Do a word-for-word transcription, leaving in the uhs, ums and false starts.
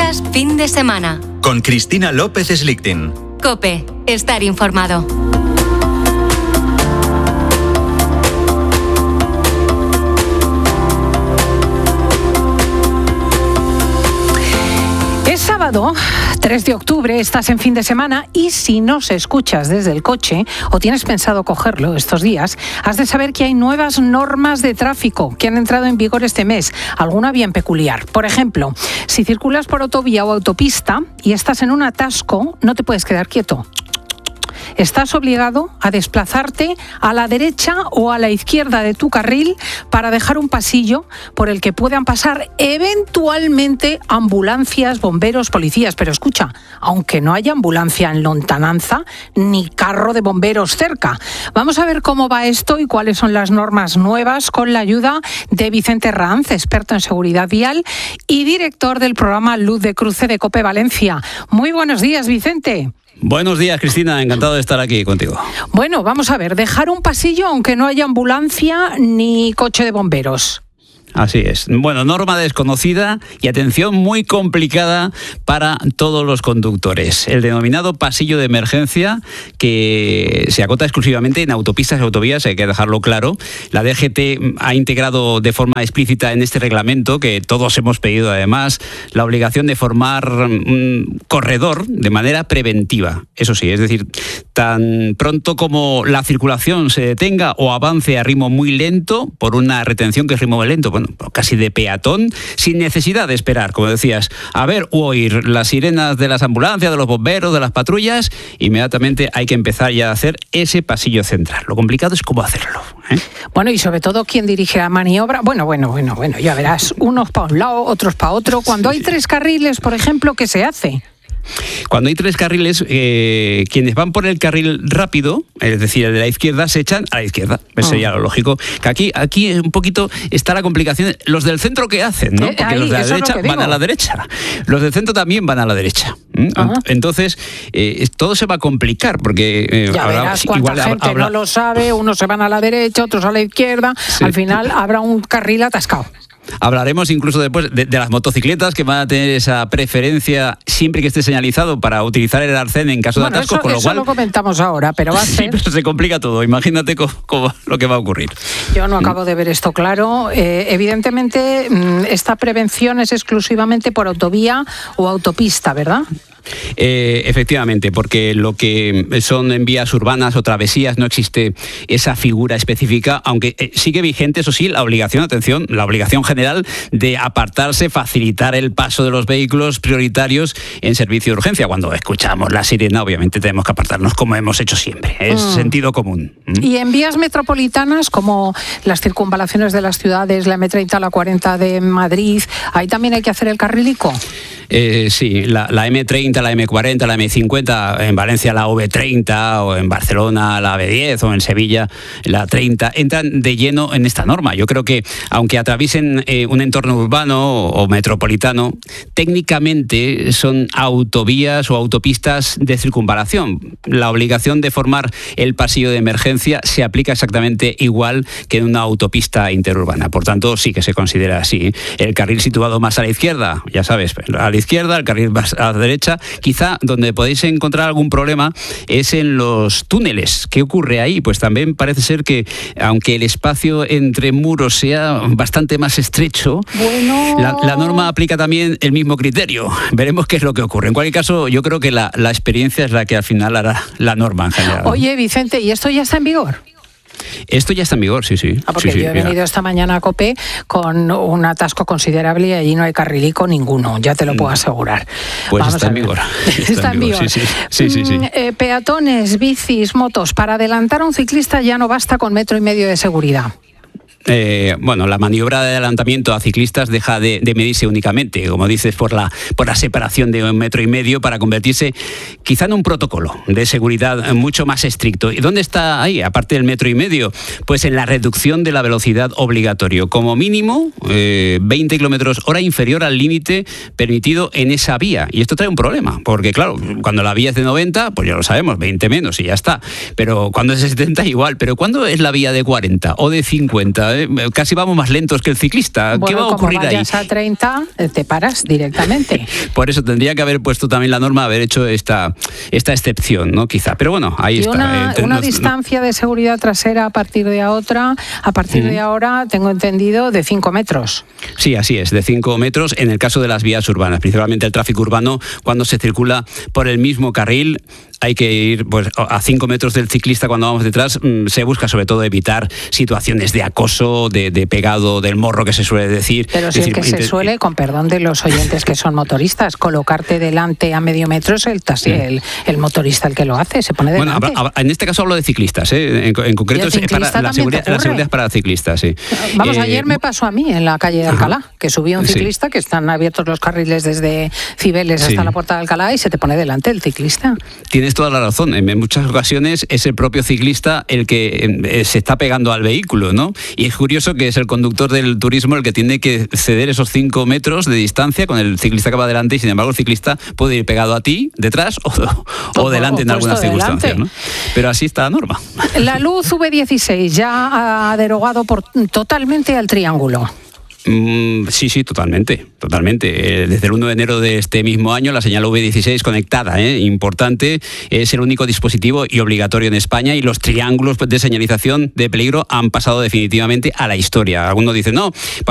Escuchas Fin de Semana. Con Cristina López Slichting. COPE. Estar informado. Es sábado, tres de octubre, estás en Fin de Semana y si nos escuchas desde el coche o tienes pensado cogerlo estos días, has de saber que hay nuevas normas de tráfico que han entrado en vigor este mes, alguna bien peculiar. Por ejemplo, si circulas por autovía o autopista y estás en un atasco, no te puedes quedar quieto. Estás obligado a desplazarte a la derecha o a la izquierda de tu carril para dejar un pasillo por el que puedan pasar eventualmente ambulancias, bomberos, policías. Pero escucha, aunque no haya ambulancia en lontananza ni carro de bomberos cerca. Vamos a ver cómo va esto y cuáles son las normas nuevas con la ayuda de Vicente Ranz, experto en seguridad vial y director del programa Luz de Cruce de COPE Valencia. Muy buenos días, Vicente. Buenos días, Cristina. Encantado de estar aquí contigo. Bueno, vamos a ver. Dejar un pasillo aunque no haya ambulancia ni coche de bomberos. Así es. Bueno, norma desconocida y atención muy complicada para todos los conductores. El denominado pasillo de emergencia, que se acota exclusivamente en autopistas y autovías, hay que dejarlo claro. La D G T ha integrado de forma explícita en este reglamento, que todos hemos pedido además, la obligación de formar un corredor de manera preventiva. Eso sí, es decir, tan pronto como la circulación se detenga o avance a ritmo muy lento, por una retención que es ritmo muy lento, bueno, casi de peatón, sin necesidad de esperar, como decías, a ver o oír las sirenas de las ambulancias, de los bomberos, de las patrullas, inmediatamente hay que empezar ya a hacer ese pasillo central. Lo complicado es cómo hacerlo, ¿eh? Bueno, y sobre todo quién dirige la maniobra. Bueno, bueno, bueno, bueno, ya verás, unos para un lado, otros para otro. Cuando hay tres carriles, por ejemplo, ¿qué se hace? Cuando hay tres carriles, eh, quienes van por el carril rápido, es decir, el de la izquierda, se echan a la izquierda. Eso oh. sería lo lógico. Que aquí, aquí un poquito está la complicación. Los del centro, ¿qué hacen? ¿no? Porque Ahí, los de la derecha es van a la derecha. Los del centro también van a la derecha. Uh-huh. Entonces, eh, todo se va a complicar, porque eh, ya habrá, verás cuánta igual gente habrá... no lo sabe, unos se van a la derecha, otros a la izquierda. Sí. Al final habrá un carril atascado. Hablaremos incluso después de, de las motocicletas, que van a tener esa preferencia siempre que esté señalizado para utilizar el arcén en caso bueno, de atascos, eso, con lo eso cual... lo comentamos ahora, pero va a ser... Sí, pero se complica todo. Imagínate cómo, cómo, lo que va a ocurrir. Yo no acabo de ver esto claro. Eh, evidentemente, esta prevención es exclusivamente por autovía o autopista, ¿verdad? Eh, efectivamente, porque lo que son en vías urbanas o travesías no existe esa figura específica, aunque eh, sigue vigente, eso sí, la obligación, atención, la obligación general de apartarse, facilitar el paso de los vehículos prioritarios en servicio de urgencia. Cuando escuchamos la sirena, obviamente tenemos que apartarnos como hemos hecho siempre. Es mm. sentido común. ¿Mm? Y en vías metropolitanas, como las circunvalaciones de las ciudades, la eme treinta, la cuarenta de Madrid, ahí también hay que hacer el carrilico. Eh, sí, la, la eme treinta, la eme cuarenta, la eme cincuenta, en Valencia la ve treinta, o en Barcelona la ve diez, o en Sevilla la treinta, entran de lleno en esta norma. Yo creo que, aunque atraviesen eh, un entorno urbano o, o metropolitano, técnicamente son autovías o autopistas de circunvalación. La obligación de formar el pasillo de emergencia se aplica exactamente igual que en una autopista interurbana. Por tanto, sí que se considera así. El carril situado más a la izquierda, ya sabes, a la izquierda, el carril más a la derecha. Quizá donde podéis encontrar algún problema es en los túneles. ¿Qué ocurre ahí? Pues también parece ser que, aunque el espacio entre muros sea bastante más estrecho, bueno... la, la norma aplica también el mismo criterio. Veremos qué es lo que ocurre. En cualquier caso, yo creo que la, la experiencia es la que al final hará la norma en general. Oye, Vicente, ¿y esto ya está en vigor? Esto ya está en vigor, sí, sí. Ah, porque sí, yo sí, he venido mira. esta mañana a COPE con un atasco considerable y allí no hay carrilico ninguno, ya te lo puedo asegurar. Pues Vamos está en vigor. Está, está en vigor. Sí, sí, sí, sí, sí. Eh, peatones, bicis, motos. Para adelantar a un ciclista ya no basta con metro y medio de seguridad. Eh, bueno, la maniobra de adelantamiento a ciclistas deja de, de medirse únicamente, como dices, por la, por la separación de un metro y medio para convertirse quizá en un protocolo de seguridad mucho más estricto. ¿Y dónde está ahí, aparte del metro y medio? Pues en la reducción de la velocidad obligatorio. Como mínimo, eh, veinte kilómetros hora inferior al límite permitido en esa vía. Y esto trae un problema, porque claro, cuando la vía es de noventa, pues ya lo sabemos, veinte menos y ya está. Pero cuando es de setenta, igual. Pero ¿cuándo es la vía de cuarenta o de cincuenta? ciclista, ¿eh? Casi vamos más lentos que el ciclista. Bueno, ¿qué va a ocurrir como vayas ahí? a treinta, te paras directamente. Por eso tendría que haber puesto también la norma, haber hecho esta, esta excepción, ¿no? Quizá. Pero bueno, ahí y está. Una, eh, una nos, distancia de seguridad trasera a partir de ahora, a partir uh-huh. de ahora, tengo entendido, de cinco metros. Sí, así es, de cinco metros en el caso de las vías urbanas, principalmente el tráfico urbano, cuando se circula por el mismo carril. Hay que ir pues, a cinco metros del ciclista cuando vamos detrás. Se busca sobre todo evitar situaciones de acoso, de, de pegado del morro que se suele decir. Pero si es el decir, que se suele, con perdón de los oyentes que son motoristas, colocarte delante a medio metro es el taxi, mm. el, el motorista el que lo hace, se pone delante. Bueno, en este caso hablo de ciclistas, ¿eh? en, en concreto es para la seguridad, la seguridad es para ciclistas. Sí. Vamos, eh, ayer me pasó a mí en la calle de Alcalá, ajá. que subía un ciclista, sí. que están abiertos los carriles desde Cibeles hasta sí. la puerta de Alcalá y se te pone delante el ciclista. Tienes toda la razón. En muchas ocasiones es el propio ciclista el que eh, se está pegando al vehículo, ¿no? Y es curioso que es el conductor del turismo el que tiene que ceder esos cinco metros de distancia con el ciclista que va delante y sin embargo el ciclista puede ir pegado a ti detrás o, o, o delante o en algunas circunstancias, ¿no? Pero así está la norma. La luz V dieciséis ya ha derogado por, totalmente al triángulo. Mm, sí, sí, totalmente, totalmente. Eh, desde el uno de enero de este mismo año, la señal V dieciséis conectada, eh, importante, es el único dispositivo y obligatorio en España y los triángulos de señalización de peligro han pasado definitivamente a la historia. Algunos dicen, no,